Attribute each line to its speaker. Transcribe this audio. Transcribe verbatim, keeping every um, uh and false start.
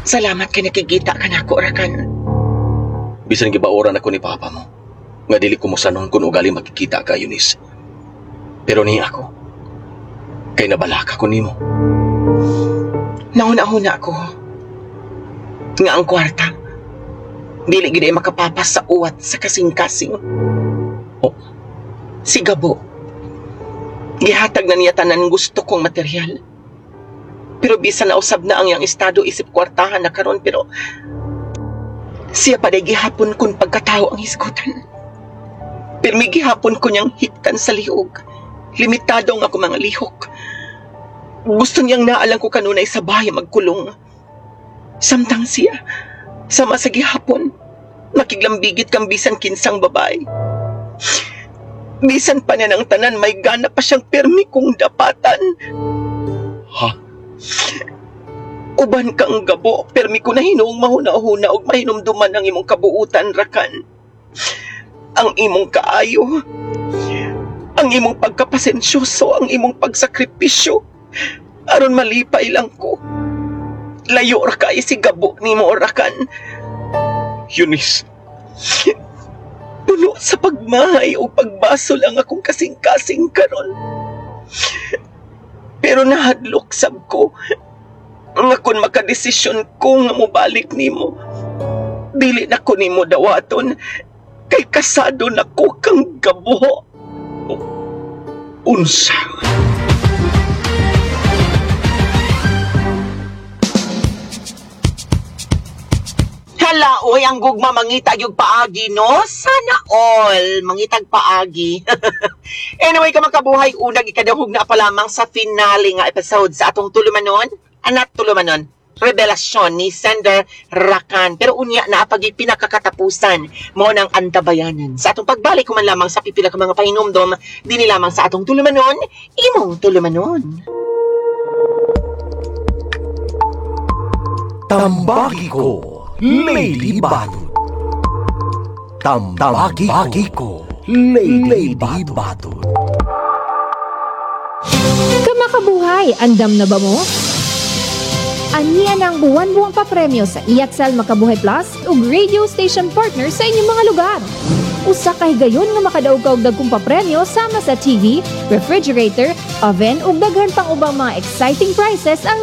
Speaker 1: Salamat kay nakikita ka na ako, Rakan.
Speaker 2: Bisan gibaoran ako ni papa mo. Nga dili ko mo sanon kung ugali makikita ka, Eunice. Pero ni ako, kay nabalaka ko nimo.
Speaker 1: Nauna-una ako. Nga ang kwarta, dili gid ay makapapas sa uwat sa kasing-kasing.
Speaker 2: Oh,
Speaker 1: Si Gabo, gihatag na niya tanan gusto kong material. Pero bisan nausab na ang iyang estado isip kwartahan na karon, pero siya pa day gihapon kung pagkatao ang hisgutan. Pero may gihapon ko niyang hiktan sa lihog. Limitado ang ako mga lihok. Gusto niyang naalang ko kanunay sa bahay magkulong. Samtang siya, sama sa gihapon, nakiglambigit kang bisan kinsang babae. Bisan pa niya ng tanan, may gana pa siyang permi kong dapatan.
Speaker 2: ha?
Speaker 1: Uban kang Gabo, permi ko na hinuong mahuna-huna og mahinumduman ang imong kabuutan, Rakan. Ang imong kaayo, ang imong pagkapasensyoso, ang imong pagsakripisyo, aron malipay lang ko. Layo ra kay si Gabo nimo, Rakan.
Speaker 2: Eunice,
Speaker 1: Puno sa pagmahay o pagbaso lang akong kasing-kasing karon. Pero nahadlok sab ko nga kung makadesisyon ko nga mobalik nimo, dili na ko nimo dawaton kay kasado na ko kang Gabo.
Speaker 2: unsa?
Speaker 1: Hala, oy, ang gugma mangitag yung paagi, no? Sana all mangitag paagi. Anyway, ka makabuhay, unang ikadahog na pa lamang sa finale nga episode sa atong tulumanon. Anak tulumanon, revelasyon ni Sender Rakan. Pero unya na pag pinakakatapusan mo ng antabayanan. Sa atong pagbalik ko man lamang sa pipila ka mga pahinumdom, dini lamang sa atong tulumanon, imong tulumanon.
Speaker 3: Tambaki ko, Lady Batot. Tambaki ko, Lady Batot.
Speaker 4: Kamakabuhay, andam na ba mo? Aniya ng buwan-buwang papremyo sa I X L Makabuhay Plus ug radio station partner sa inyong mga lugar. Usa kay gayon nga makadaog ka og dagkong papremyo sama sa T V, refrigerator, oven ug daghan pang ubang mga exciting prizes ang